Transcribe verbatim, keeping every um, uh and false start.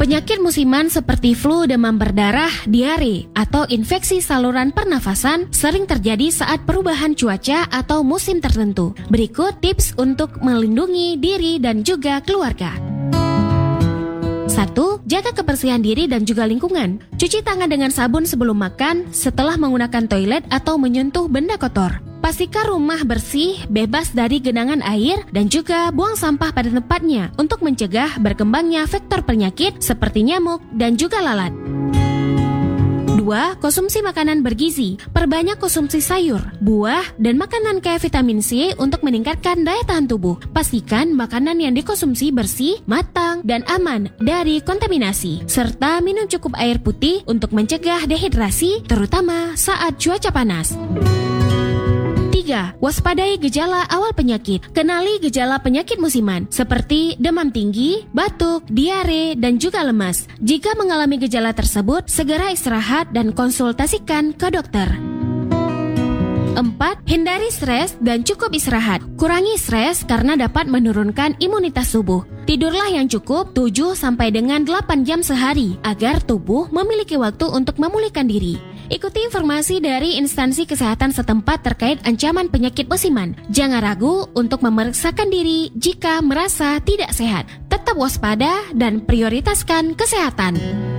Penyakit musiman seperti flu, demam berdarah, diare, atau infeksi saluran pernafasan sering terjadi saat perubahan cuaca atau musim tertentu. Berikut tips untuk melindungi diri dan juga keluarga. satu. Jaga kebersihan diri dan juga lingkungan. Cuci tangan dengan sabun sebelum makan, setelah menggunakan toilet atau menyentuh benda kotor. Pastikan rumah bersih, bebas dari genangan air, dan juga buang sampah pada tempatnya untuk mencegah berkembangnya vektor penyakit seperti nyamuk dan juga lalat. Dua. Konsumsi makanan bergizi. Perbanyak konsumsi sayur, buah, dan makanan kaya vitamin C untuk meningkatkan daya tahan tubuh. Pastikan makanan yang dikonsumsi bersih, matang, dan aman dari kontaminasi. Serta minum cukup air putih untuk mencegah dehidrasi, terutama saat cuaca panas. Tiga. Waspadai gejala awal penyakit. Kenali gejala penyakit musiman seperti demam tinggi, batuk, diare, dan juga lemas. Jika mengalami gejala tersebut, segera istirahat dan konsultasikan ke dokter. Empat. Hindari stres dan cukup istirahat. Kurangi stres karena dapat menurunkan imunitas tubuh. Tidurlah yang cukup tujuh sampai dengan delapan jam sehari agar tubuh memiliki waktu untuk memulihkan diri. Ikuti informasi dari instansi kesehatan setempat terkait ancaman penyakit musiman. Jangan ragu untuk memeriksakan diri jika merasa tidak sehat. Tetap waspada dan prioritaskan kesehatan.